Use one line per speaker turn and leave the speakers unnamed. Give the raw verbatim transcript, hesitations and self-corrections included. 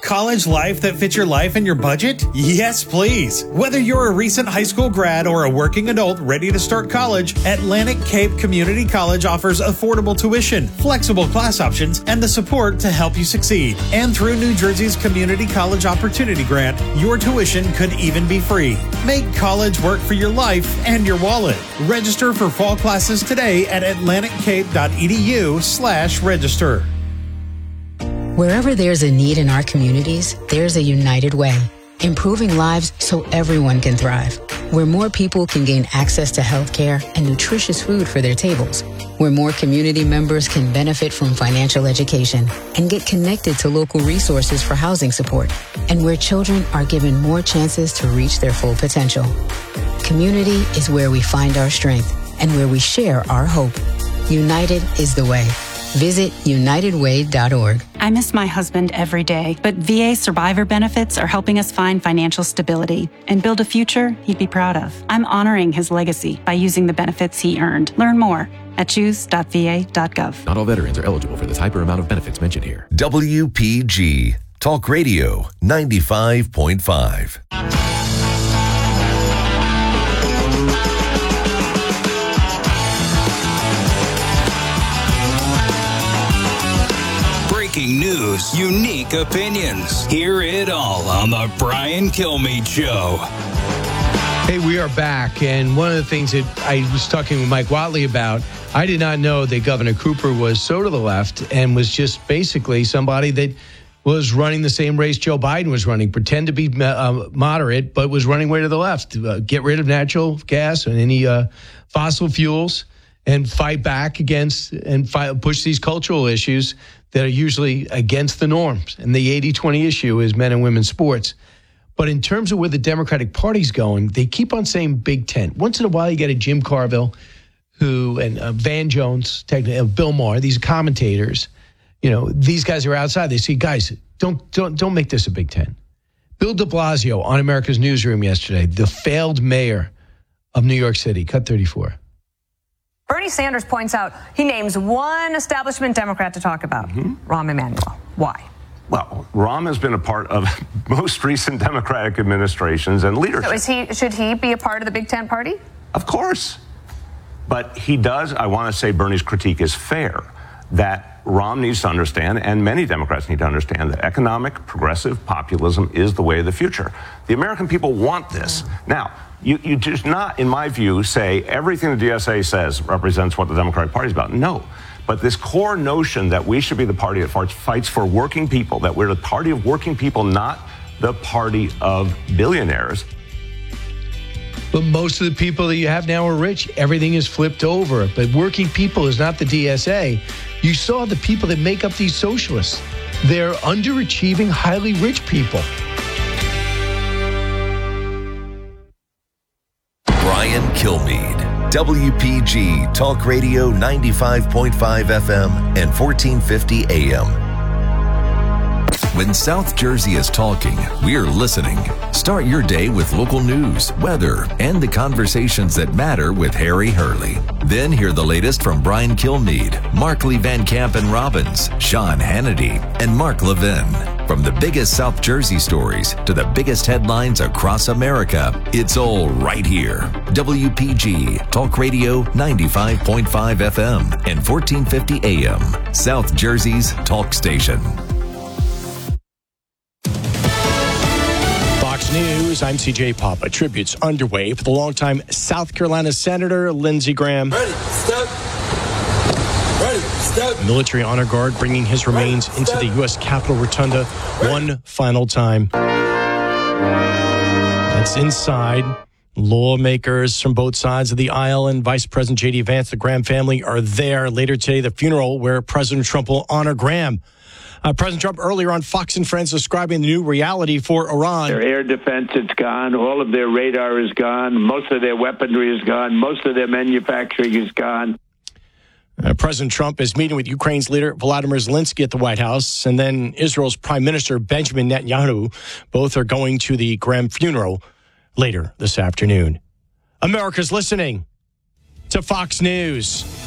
college life that fits your life and your budget? Yes, please. Whether you're a recent high school grad or a working adult ready to start college, Atlantic Cape Community College offers affordable tuition, flexible class options, and the support to help you succeed. And through New Jersey's Community College Opportunity Grant, your tuition could even be free. Make college work for your life and your wallet. Register for fall classes today at atlanticcape.edu slash register.
Wherever there's a need in our communities, there's a United Way, improving lives so everyone can thrive. Where more people can gain access to health care and nutritious food for their tables. Where more community members can benefit from financial education and get connected to local resources for housing support. And where children are given more chances to reach their full potential. Community is where we find our strength and where we share our hope. United is the way. Visit united way dot org.
I miss my husband every day, but V A survivor benefits are helping us find financial stability and build a future he'd be proud of. I'm honoring his legacy by using the benefits he earned. Learn more at choose dot v a dot gov.
Not all veterans are eligible for the type or amount of benefits mentioned here.
W P G Talk Radio ninety-five point five.
Breaking news, unique opinions. Hear it all on the Brian Kilmeade Show.
Hey, we are back, and one of the things that I was talking with Mike Watley about, I did not know that Governor Cooper was so to the left and was just basically somebody that was running the same race Joe Biden was running, pretend to be uh, moderate, but was running way to the left. Uh, get rid of natural gas and any uh, fossil fuels and fight back against and fight, push these cultural issues that are usually against the norms. And the eighty twenty issue is men and women's sports. But in terms of where the Democratic Party's going, they keep on saying Big Ten. Once in a while, you get a Jim Carville, who and uh, Van Jones, technically, uh, Bill Maher, these commentators. You know, these guys are outside. They say, guys, don't don't don't make this a Big Ten. Bill de Blasio on America's Newsroom yesterday, the failed mayor of New York City, cut thirty-four.
Bernie Sanders points out he names one establishment Democrat to talk about, mm-hmm. Rahm Emanuel. Why?
Well, Rahm has been a part of most recent Democratic administrations and leadership.
So is he? Should he be a part of the Big Ten party?
Of course. But he does, I want to say Bernie's critique is fair, that Rahm needs to understand, and many Democrats need to understand, that economic progressive populism is the way of the future. The American people want this. Now, you, you just not, in my view, say everything the D S A says represents what the Democratic Party is about. No. But this core notion that we should be the party that fights for working people, that we're the party of working people, not the party of billionaires.
But most of the people that you have now are rich. Everything is flipped over. But working people is not the D S A. You saw the people that make up these socialists. They're underachieving, highly rich people.
Brian Kilmeade, W P G Talk Radio ninety-five point five F M and fourteen fifty A M. When South Jersey is talking, we're listening. Start your day with local news, weather, and the conversations that matter with Harry Hurley. Then hear the latest from Brian Kilmeade, Markley Van Camp and Robbins, Sean Hannity, and Mark Levin. From the biggest South Jersey stories to the biggest headlines across America, it's all right here. W P G Talk Radio ninety-five point five F M and fourteen fifty A M, South Jersey's talk station.
Fox News, I'm C J Papa. Tributes underway for the longtime South Carolina Senator Lindsey Graham.
Ready, step. Ready, step.
Military honor guard bringing his remains Ready, into the U S Capitol Rotunda Ready. one final time. That's inside. Lawmakers from both sides of the aisle and Vice President J D Vance, the Graham family, are there. Later today, the funeral where President Trump will honor Graham. Uh, President Trump earlier on Fox and Friends describing the new reality for Iran.
Their air defense is gone. All of their radar is gone. Most of their weaponry is gone. Most of their manufacturing is gone.
Uh, President Trump is meeting with Ukraine's leader Volodymyr Zelensky at the White House, and then Israel's Prime Minister Benjamin Netanyahu. Both are going to the Graham funeral later this afternoon. America's listening to Fox News.